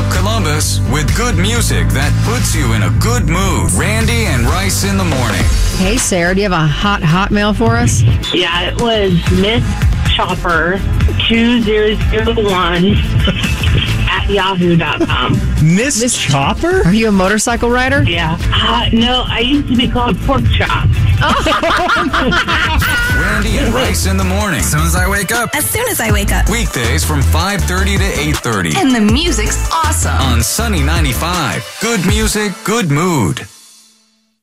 up Columbus with good music that puts you in a good mood. Randy and Rice in the morning. Hey, Sarah, do you have a hot mail for us? Yeah, it was Miss Chopper 2001 at yahoo.com. Miss Chopper? Are you a motorcycle rider? Yeah. No, I used to be called Pork Chop. Randy and Rice in the morning. As soon as I wake up. As soon as I wake up. Weekdays from 5:30 to 8:30. And the music's awesome. On Sunny 95. Good music, good mood.